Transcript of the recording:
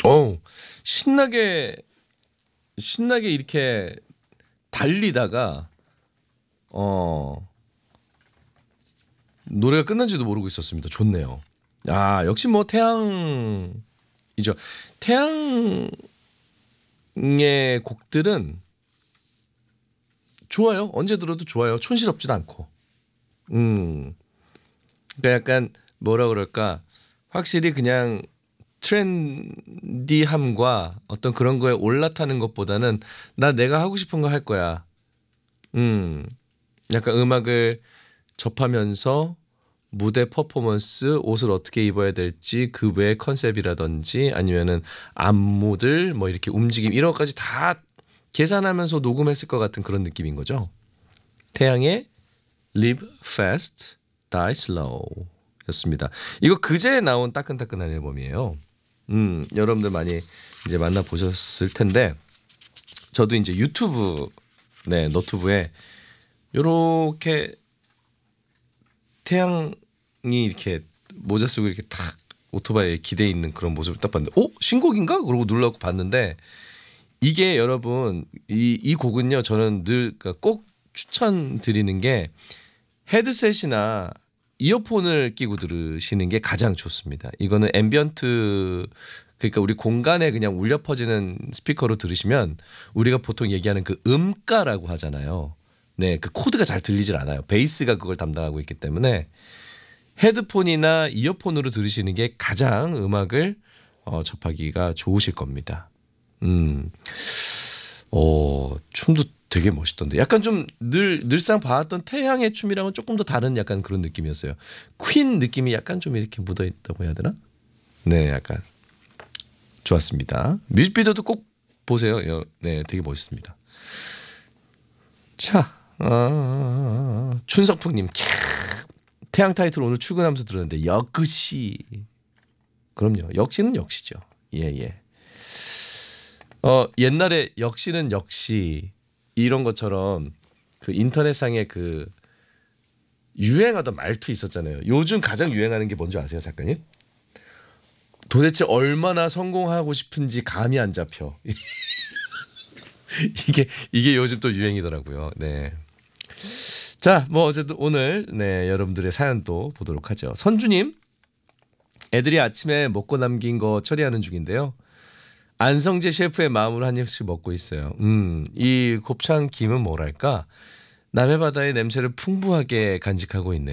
어 신나게 이렇게 달리다가 노래가 끝난지도 모르고 있었습니다. 좋네요. 아 역시 뭐 태양이죠. 태양의 곡들은 좋아요. 언제 들어도 좋아요. 촌스럽지도 않고. 그러니까 약간 뭐라 그럴까 확실히 그냥 트렌디함과 어떤 그런 거에 올라타는 것보다는 나 내가 하고 싶은 거 할 거야. 약간 음악을 접하면서 무대 퍼포먼스, 옷을 어떻게 입어야 될지, 그 외의 컨셉이라든지 아니면은 안무들 뭐 이렇게 움직임 이런 것까지 다 계산하면서 녹음했을 것 같은 그런 느낌인 거죠. 태양의 Live Fast, Die Slow 였습니다. 이거 그제 나온 따끈따끈한 앨범이에요. 여러분들 많이 이제 만나보셨을 텐데 저도 이제 유튜브 너튜브에 요렇게 태양이 이렇게 모자 쓰고 이렇게 탁 오토바이에 기대 있는 그런 모습을 딱 봤는데 신곡인가? 그러고 눌러서 봤는데 이게 여러분 이 곡은요 저는 늘 꼭 추천드리는 게 헤드셋이나 이어폰을 끼고 들으시는 게 가장 좋습니다. 이거는 앰비언트 그러니까 우리 공간에 그냥 울려 퍼지는 스피커로 들으시면 우리가 보통 얘기하는 그 음가라고 하잖아요. 네, 그 코드가 잘 들리질 않아요. 베이스가 그걸 담당하고 있기 때문에 헤드폰이나 이어폰으로 들으시는 게 가장 음악을 접하기가 좋으실 겁니다. 춤도 되게 멋있던데 약간 좀 늘상 봐왔던 태양의 춤이랑은 조금 더 다른 약간 그런 느낌이었어요. 퀸 느낌이 약간 좀 이렇게 묻어있다고 해야 되나? 네, 약간 좋았습니다. 뮤직비디오도 꼭 보세요. 네, 되게 멋있습니다. 자, 춘석풍님 태양 타이틀 오늘 출근하면서 들었는데 역시 그럼요. 역시는 역시죠. 예. 옛날에 역시는 역시 이런 것처럼 그 인터넷상에 그 유행하던 말투 있었잖아요. 요즘 가장 유행하는 게 뭔지 아세요, 작가님? 도대체 얼마나 성공하고 싶은지 감이 안 잡혀. 이게 요즘 또 유행이더라고요. 네. 자, 뭐 어쨌든 오늘 여러분들의 사연도 보도록 하죠. 선주님, 애들이 아침에 먹고 남긴 거 처리하는 중인데요. 안성재 셰프의 마음으로 한 입씩 먹고 있어요. 이 곱창 김은 뭐랄까 남해 바다의 냄새를 풍부하게 간직하고 있네요.